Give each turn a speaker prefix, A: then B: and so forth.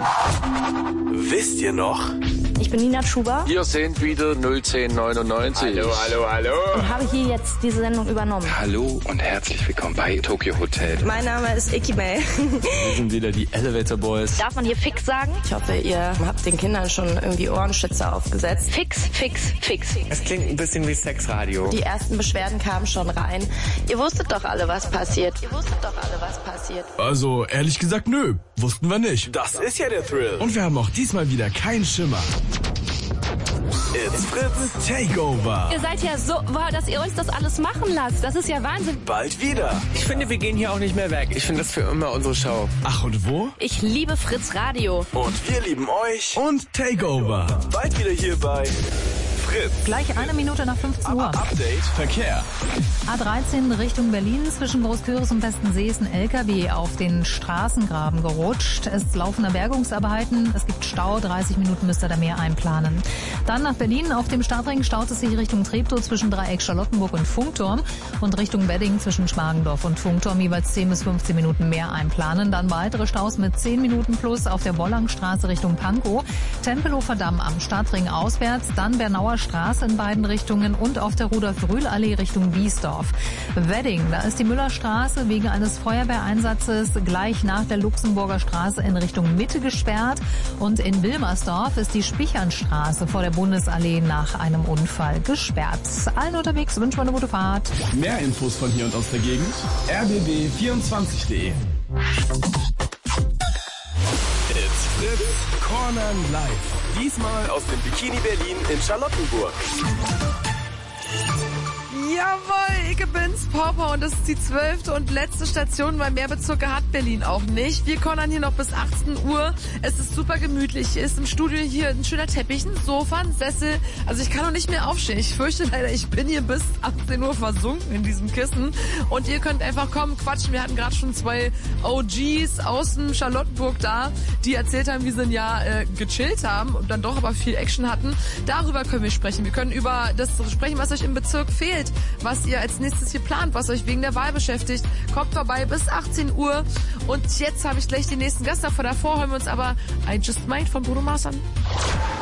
A: Wisst ihr noch?
B: Ich bin Nina Schuber.
C: Hier sind wieder 01099.
A: Hallo.
B: Und habe hier jetzt diese Sendung übernommen.
D: Hallo und herzlich willkommen bei Tokyo Hotel.
E: Mein Name ist Icky May.
F: Wir sind wieder die Elevator Boys.
B: Darf man hier fix sagen?
E: Ich hoffe, ihr habt den Kindern schon irgendwie Ohrenschützer aufgesetzt.
B: Fix.
G: Es klingt ein bisschen wie Sexradio.
E: Die ersten Beschwerden kamen schon rein. Ihr wusstet doch alle, was passiert.
H: Also, ehrlich gesagt, nö. Wussten wir nicht.
A: Das ist ja der Thrill.
H: Und wir haben auch diesmal wieder keinen Schimmer.
A: It's Fritz
H: Takeover.
I: Ihr seid ja so, dass ihr uns das alles machen lasst. Das ist ja Wahnsinn.
A: bald wieder.
G: Ich finde, wir gehen hier auch nicht mehr weg. Ich finde das für immer unsere Show.
H: Ach, und wo?
I: Ich liebe Fritz Radio.
A: Und wir lieben euch.
H: Und Takeover.
A: Bald wieder hier bei Fritz.
J: Gleich 1 Minute nach 15 Uhr.
A: Update.
H: Verkehr.
J: A13 Richtung Berlin. Zwischen Großküritz und Westensee ist ein LKW auf den Straßengraben gerutscht. Es laufen Bergungsarbeiten. Es gibt Stau. 30 Minuten müsst ihr da mehr einplanen. Dann nach Berlin. Auf dem Stadtring staut es sich Richtung Treptow zwischen Dreieck Charlottenburg und Funkturm. Und Richtung Wedding zwischen Schmargendorf und Funkturm jeweils 10 bis 15 Minuten mehr einplanen. Dann weitere Staus mit 10 Minuten plus auf der Wollangstraße Richtung Pankow. Tempelhofer Damm am Stadtring auswärts. Dann Bernauer Straße in beiden Richtungen und auf der Rudolf-Rühl-Allee Richtung Biesdorf. Wedding, da ist die Müllerstraße wegen eines Feuerwehreinsatzes gleich nach der Luxemburger Straße in Richtung Mitte gesperrt. Und in Wilmersdorf ist die Spichernstraße vor der Bundesallee nach einem Unfall gesperrt. Allen unterwegs wünschen wir eine gute Fahrt.
H: Mehr Infos von hier und aus der Gegend. rbb24.de.
A: It's Fritz Corner Live. Diesmal aus dem Bikini Berlin in Charlottenburg.
K: Jawohl, ich bin's, Papa, und das ist die 12. und letzte Station, weil mehr Bezirke hat Berlin auch nicht. Wir cornern hier noch bis 18 Uhr. Es ist super gemütlich. Hier ist im Studio hier ein schöner Teppich, ein Sofa, ein Sessel. Also ich kann noch nicht mehr aufstehen. Ich fürchte leider, ich bin hier bis 18 Uhr versunken in diesem Kissen. Und ihr könnt einfach kommen, quatschen. Wir hatten gerade schon 2 OGs aus dem Charlottenburg da, die erzählt haben, wie sie ein Jahr gechillt haben und dann doch aber viel Action hatten. Darüber können wir sprechen. Wir können über das sprechen, was euch im Bezirk fehlt, was ihr als nächstes hier plant, was euch wegen der Wahl beschäftigt. Kommt vorbei bis 18 Uhr. Und jetzt habe ich gleich den nächsten Gast davor. Davor hören wir uns aber I Just Might von Bruno Mars an.